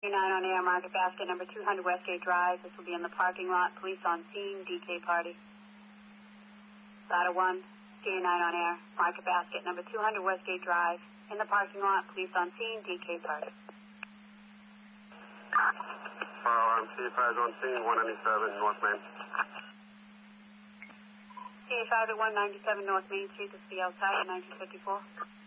9 on air, Market Basket number 200 Westgate Drive. This will be in the parking lot. Police on scene, DK party. Ladder 1, DA 9 on air, Market Basket number 200 Westgate Drive. In the parking lot, police on scene, DK party. C5 on scene, 197 North Main. C5 at 197 North Main Street. This will be outside at 1954.